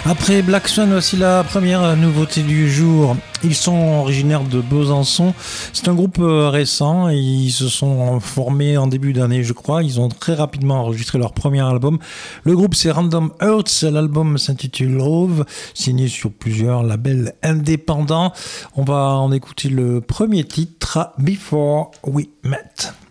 Après Black Swan, voici la première nouveauté du jour. Ils sont originaires de Besançon. C'est un groupe récent. Ils se sont formés en début d'année, je crois. Ils ont très rapidement enregistré leur premier album. Le groupe, c'est Random Earths. L'album s'intitule Love, signé sur plusieurs labels indépendants. On va en écouter le premier titre, Before We Met.